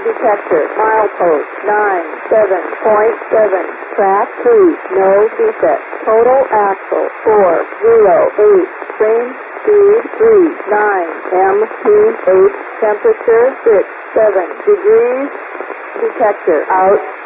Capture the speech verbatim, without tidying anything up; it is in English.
detector. Milepost nine seven point seven. Track two. No defect. Total axle four zero eight. Train speed three nine. M P H. Temperature six seven degrees. Detector out.